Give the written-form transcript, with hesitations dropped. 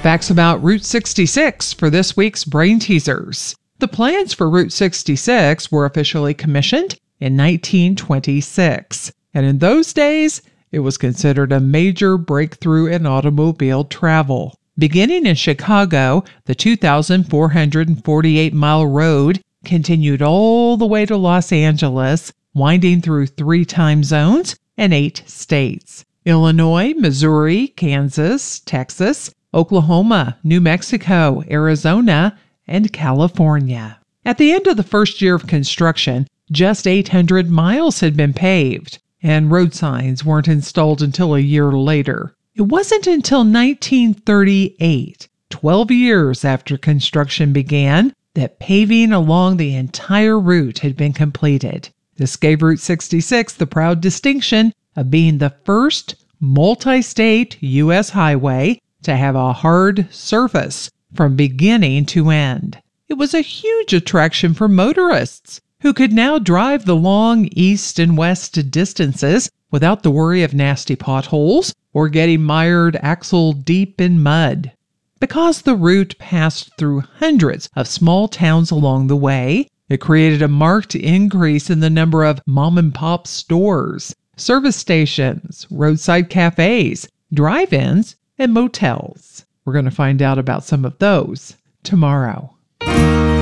Facts about Route 66 for this week's Brain Teasers. The plans for Route 66 were officially commissioned in 1926, and in those days, it was considered a major breakthrough in automobile travel. Beginning in Chicago, the 2,448-mile road continued all the way to Los Angeles, winding through 3 time zones and 8 states: Illinois, Missouri, Kansas, Texas, Oklahoma, New Mexico, Arizona, and California. At the end of the first year of construction, just 800 miles had been paved, and road signs weren't installed until a year later. It wasn't until 1938, 12 years after construction began, that paving along the entire route had been completed. This gave Route 66 the proud distinction of being the first multi-state U.S. highway to have a hard surface from beginning to end. It was a huge attraction for motorists who could now drive the long east and west distances without the worry of nasty potholes or getting mired axle-deep in mud. Because the route passed through hundreds of small towns along the way, it created a marked increase in the number of mom-and-pop stores, service stations, roadside cafes, drive-ins, and motels. We're going to find out about some of those tomorrow.